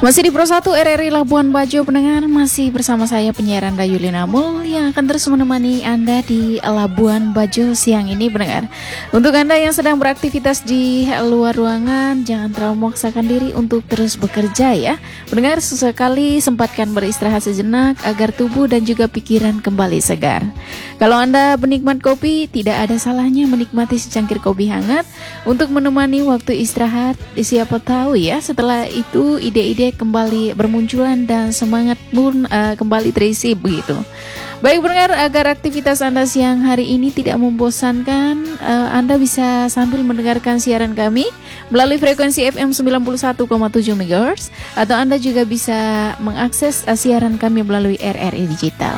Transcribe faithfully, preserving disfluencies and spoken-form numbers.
Masih di Pro satu R R I Labuan Bajo, pendengar, masih bersama saya penyiar Anda Yulina Mul yang akan terus menemani Anda di Labuan Bajo siang ini, pendengar. Untuk Anda yang sedang beraktivitas di luar ruangan, jangan terlalu memaksakan diri untuk terus bekerja ya. Pendengar, sesekali sempatkan beristirahat sejenak agar tubuh dan juga pikiran kembali segar. Kalau Anda penikmat kopi, tidak ada salahnya menikmati secangkir kopi hangat untuk menemani waktu istirahat. Siapa tahu ya, setelah itu ide-ide kembali bermunculan dan semangat pun uh, kembali terisi begitu. Baik pendengar, agar aktivitas Anda siang hari ini tidak membosankan, uh, Anda bisa sambil mendengarkan siaran kami melalui frekuensi F M sembilan puluh satu koma tujuh megahertz, atau Anda juga bisa mengakses uh, siaran kami melalui R R I Digital.